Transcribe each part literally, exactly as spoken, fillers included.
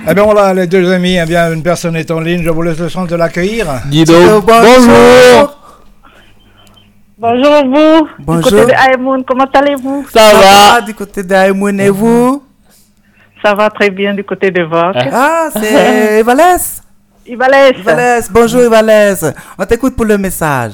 Eh bien voilà, les deux amis, eh bien, une personne est en ligne, je vous laisse le soin de l'accueillir. Guido, bonjour. Bonjour à vous. Bonjour. Du côté de Aïmoun, comment allez-vous? Ça, Ça va. va du côté d'Aïmoun et vous? Ça va très bien du côté de Vogue. Ah, c'est Ivalès. Ivalès. Ivalès, bonjour Ivalès. On t'écoute pour le message.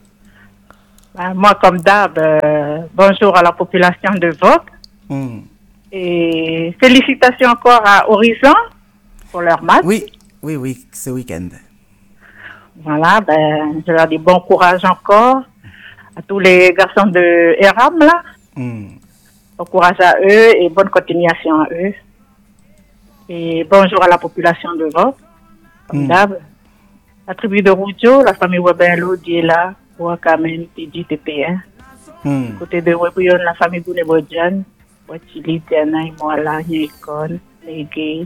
Ben, moi, comme d'hab, euh, bonjour à la population de Vogue. Mm. Et félicitations encore à Horizon pour leur match. Oui, oui, oui, ce week-end. Voilà, ben, je leur dis bon courage encore à tous les garçons de Eram, là. Mm. Bon courage à eux et bonne continuation à eux. Et bonjour à la population de Vogue, comme mm. d'hab. La tribu de Roudjo, la famille Webelo, Diela, Ouakamen, Tidi, T P un. Mm. Côté de Webuyon, la famille Bounebodjan, Wachili, Tiana, Moala, Nyekon, Negei.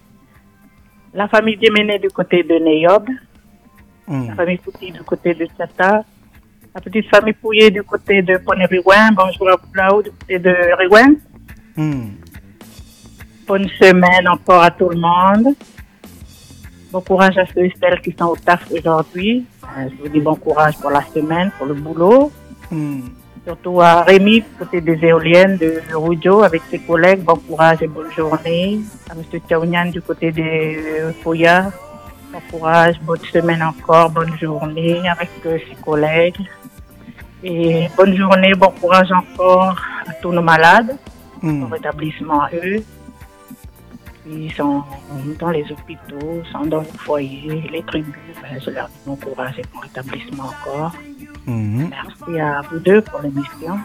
La famille Djemene du côté de Neyob. Mm. La famille Fouti du côté de Tchata. La petite famille Pouillé du côté de Pone-Riwen. Bonjour à Boulao du côté de Riwen. Mm. Bonne semaine encore à tout le monde. Bon courage à ceux et celles qui sont au taf aujourd'hui. Euh, je vous dis bon courage pour la semaine, pour le boulot. Mm. Surtout à Rémi, du côté des éoliennes de Roudjo, avec ses collègues. Bon courage et bonne journée. À M. Tchaounian du côté des Foya. Bon courage, bonne semaine encore, bonne journée avec euh, ses collègues. Et bonne journée, bon courage encore à tous nos malades. Mm. Bon rétablissement à eux. Ils sont dans les hôpitaux, sont dans les foyers, les tribus. Ben, je leur dis bon courage et bon rétablissement encore. Mm-hmm. Merci à vous deux pour l'émission.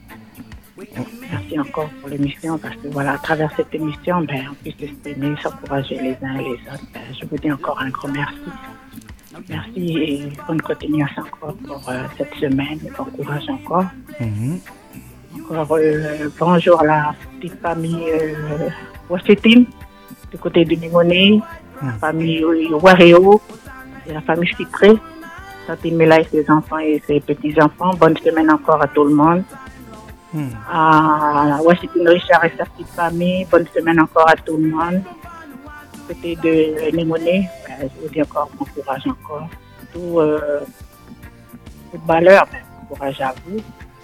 Merci encore pour l'émission parce que voilà, à travers cette émission, ben, on puisse s'aimer, s'encourager les uns et les autres. Ben, je vous dis encore un grand merci. Merci et bonne continuation encore pour euh, cette semaine. Bon courage encore. Mm-hmm. Encore euh, bonjour à la petite famille euh, Washington. Du côté de Nimone, mm. la famille Wareo, et la famille Citré, Tati Mela et ses enfants et ses petits-enfants. Bonne semaine encore à tout le monde. Mm. À Washington Richard et sa petite famille, bonne semaine encore à tout le monde. Du côté de Nimone, ben, je vous dis encore bon courage encore. Tout euh, footballeur, ben, bon courage à vous.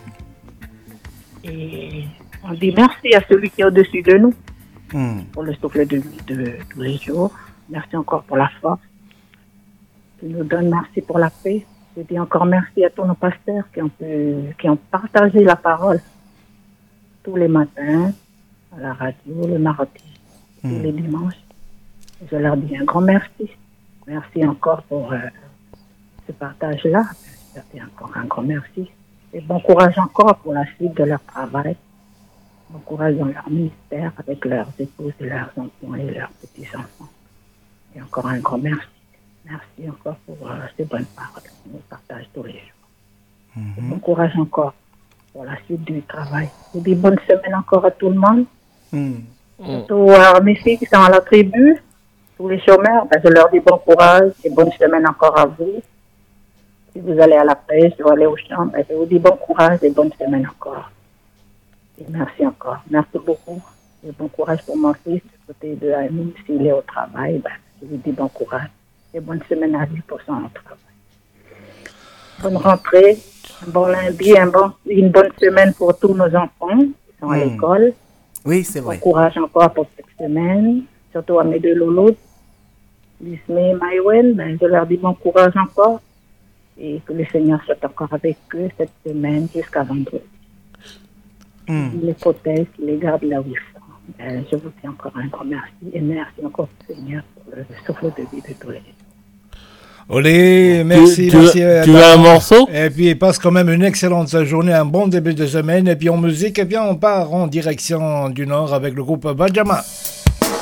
Et on dit merci à celui qui est au-dessus de nous. Mm. Pour le souffle de vie de tous les jours. Merci encore pour la force qui nous donne. Merci pour la paix. Je dis encore merci à tous nos pasteurs qui ont, pu, qui ont partagé la parole tous les matins à la radio, le mardi, mm. tous les dimanches. Je leur dis un grand merci. Merci encore pour euh, ce partage-là. Je leur dis encore un grand merci. Et bon courage encore pour la suite de leur travail. Bon courage dans leur ministère avec leurs épouses et leurs enfants et leurs petits-enfants. Et encore un grand merci. Merci encore pour euh, ces bonnes paroles qu'on nous partage tous les jours. Mm-hmm. Bon courage encore pour la suite du travail. Je dis bonne semaine encore à tout le monde. Mm. Surtout à mes filles qui sont à la tribu, tous les chômeurs, ben, je leur dis bon courage et bonne semaine encore à vous. Si vous allez à la pêche ou aller au champ, ben, je vous dis bon courage et bonne semaine encore. Et merci encore. Merci beaucoup. Et bon courage pour mon fils du côté de Aïmoun. S'il est au travail, ben, je lui dis bon courage. Et bonne semaine à lui pour son travail. Bonne rentrée, un bon lundi, un bon, une bonne semaine pour tous nos enfants qui sont mmh. à l'école. Oui, c'est vrai. Bon courage encore pour cette semaine. Surtout à mes deux loulous, Lismé et Maïwen. Ben, je leur dis bon courage encore. Et que le Seigneur soit encore avec eux cette semaine jusqu'à vendredi. Mm. Les protège, les garde là où ils sont. Euh, je vous dis encore un grand merci et merci encore Seigneur pour le souffle de vie de tous les jours. Olé, merci. Tu, merci tu, à tu veux un morceau? Et puis passe quand même une excellente journée, un bon début de semaine. Et puis en musique, et bien on part en direction du nord avec le groupe Bajama.